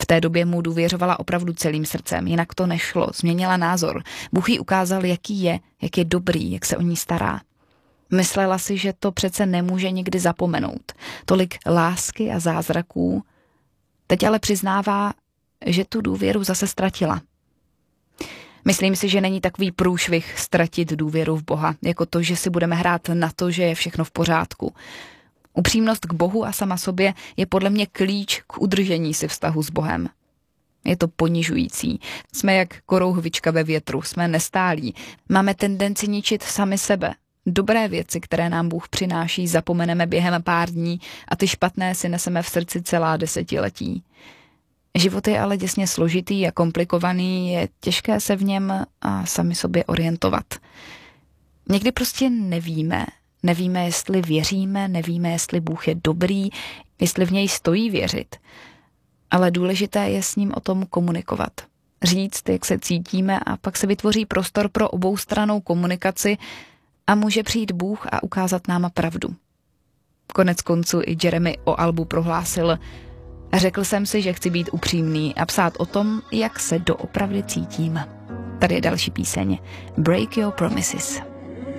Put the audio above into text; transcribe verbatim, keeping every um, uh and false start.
V té době mu důvěřovala opravdu celým srdcem, jinak to nešlo, změnila názor. Bůh jí ukázal, jaký je, jak je dobrý, jak se o ní stará. Myslela si, že to přece nemůže nikdy zapomenout. Tolik lásky a zázraků. Teď ale přiznává, že tu důvěru zase ztratila. Myslím si, že není takový průšvih ztratit důvěru v Boha, jako to, že si budeme hrát na to, že je všechno v pořádku. Upřímnost k Bohu a sama sobě je podle mě klíč k udržení si vztahu s Bohem. Je to ponižující. Jsme jak korouhvička ve větru, jsme nestálí. Máme tendenci ničit sami sebe. Dobré věci, které nám Bůh přináší, zapomeneme během pár dní a ty špatné si neseme v srdci celá desetiletí. Život je ale děsně složitý a komplikovaný, je těžké se v něm a sami sobě orientovat. Někdy prostě nevíme, nevíme, jestli věříme, nevíme, jestli Bůh je dobrý, jestli v něj stojí věřit. Ale důležité je s ním o tom komunikovat. Říct, jak se cítíme a pak se vytvoří prostor pro oboustrannou komunikaci a může přijít Bůh a ukázat nám pravdu. Konec konců i Jeremy o albu prohlásil: řekl jsem si, že chci být upřímný a psát o tom, jak se doopravdy cítím. Tady je další píseň Break Your Promises.